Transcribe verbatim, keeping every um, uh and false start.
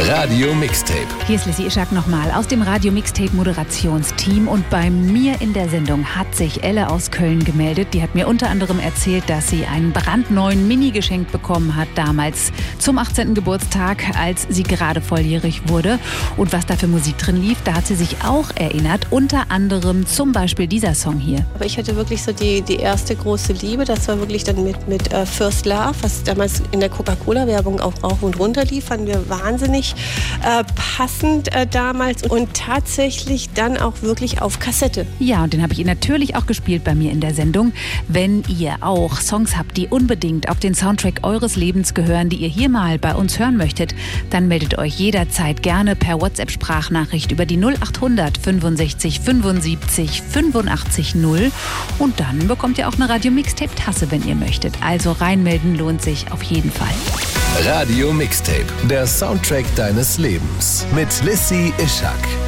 Radio Mixtape. Hier ist Lissy Ischak nochmal aus dem Radio Mixtape Moderationsteam und bei mir in der Sendung hat sich Elle aus Köln gemeldet. Die hat mir unter anderem erzählt, dass sie einen brandneuen Mini geschenkt bekommen hat damals zum achtzehnten Geburtstag, als sie gerade volljährig wurde. Und was da für Musik drin lief, da hat sie sich auch erinnert, unter anderem zum Beispiel dieser Song hier. Aber ich hatte wirklich so die, die erste große Liebe, das war wirklich dann mit, mit uh, First Love, was damals in der Coca-Cola-Werbung auch rauf und runter lief, fanden wir wahnsinnig Äh, passend äh, damals und tatsächlich dann auch wirklich auf Kassette. Ja, und den habe ich natürlich auch gespielt bei mir in der Sendung. Wenn ihr auch Songs habt, die unbedingt auf den Soundtrack eures Lebens gehören, die ihr hier mal bei uns hören möchtet, dann meldet euch jederzeit gerne per WhatsApp-Sprachnachricht über die null achthundert fünfundsechzig fünfundsiebzig fünfundachtzig null und dann bekommt ihr auch eine Radio-Mixtape-Tasse, wenn ihr möchtet. Also reinmelden lohnt sich auf jeden Fall. Radio Mixtape, der Soundtrack deines Lebens mit Lissy Ischak.